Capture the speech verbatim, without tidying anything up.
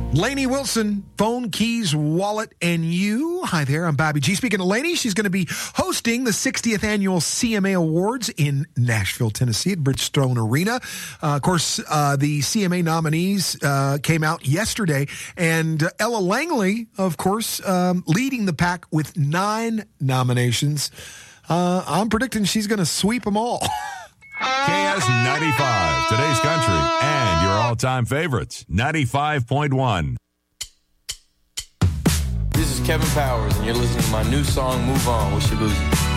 Lainey Wilson, Phone, Keys, Wallet, and You. Hi there, I'm Bobby G. Speaking of Lainey, she's going to be hosting the sixtieth Annual C M A Awards in Nashville, Tennessee at Bridgestone Arena. Uh, of course, uh, the C M A nominees uh, came out yesterday, and uh, Ella Langley, of course, um, leading the pack with nine nominations. Uh, I'm predicting she's going to sweep them all. K S ninety-five, today's country, and your all-time favorites, ninety-five point one. This is Kevin Powers, and you're listening to my new song, Move On with Shabuzi.